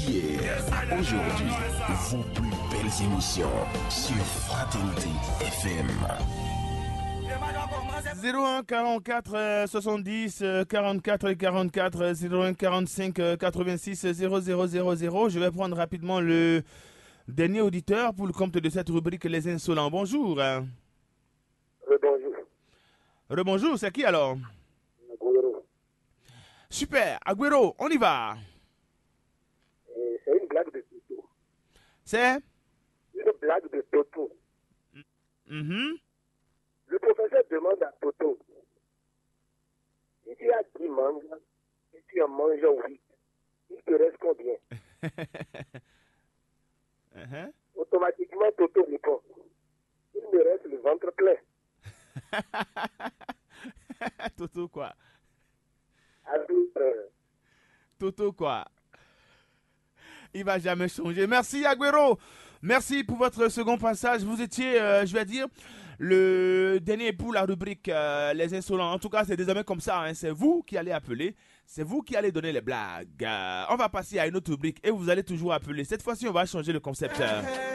Hier, aujourd'hui, vos plus belles émotions sur Fraternité FM. 01 44 70 44 44 01 45 86 0000. Je vais prendre rapidement le dernier auditeur pour le compte de cette rubrique Les Insolents. Bonjour. Bonjour. Rebonjour, c'est qui alors? Agüero. Super, Agüero, on y va. C'est une blague de Toto. C'est Une blague de Toto. Le professeur demande à Toto, si tu as 10 mangues et tu en manges 8, il te reste combien? Automatiquement, Toto répond, il me reste le ventre plein. Toto quoi? Alors, Toto quoi? Il va jamais changer. Merci Agüero. Merci pour votre second passage. Vous étiez, je vais dire, le dernier pour la rubrique Les Insolents. En tout cas, c'est désormais comme ça. C'est vous qui allez appeler. C'est vous qui allez donner les blagues. On va passer à une autre rubrique et vous allez toujours appeler. Cette fois-ci, on va changer le concept.